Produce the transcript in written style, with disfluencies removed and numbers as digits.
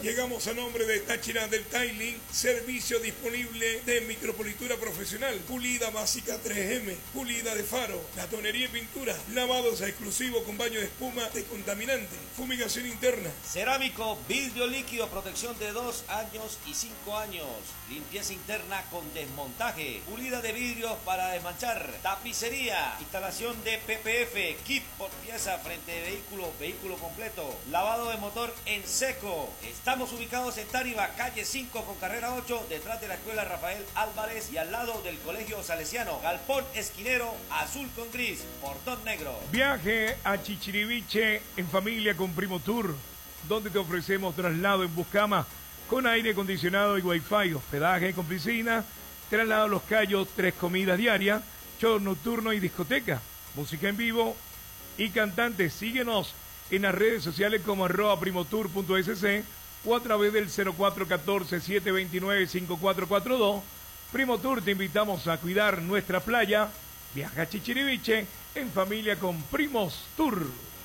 Llegamos a nombre de Táchira del Tiling, servicio disponible de micropolitura profesional, pulida básica 3M, pulida de faro, latonería y pintura, lavados exclusivos con baño de espuma descontaminante, fumigación interna. Cerámico, vidrio líquido, protección de 2 años y 5 años, limpieza interna con desmontaje, pulida de vidrios para desmanchar, tapicería, instalación de PPF, kit por pieza frente de vehículo completo, lavado de motor en seco. Estamos ubicados en Táriba, calle 5 con carrera 8, detrás de la escuela Rafael Álvarez y al lado del colegio salesiano. Galpón esquinero, azul con gris, portón negro. Viaje a Chichiriviche en familia con Primo Tour, donde te ofrecemos traslado en Buscama con aire acondicionado y wifi, hospedaje con piscina, traslado a Los Cayos, 3 comidas diarias, show nocturno y discoteca, música en vivo y cantantes. Síguenos en las redes sociales como @primotour.sc o a través del 0414-729-5442. Primo Tour, te invitamos a cuidar nuestra playa. Viaja a Chichiriviche en familia con Primos Tour.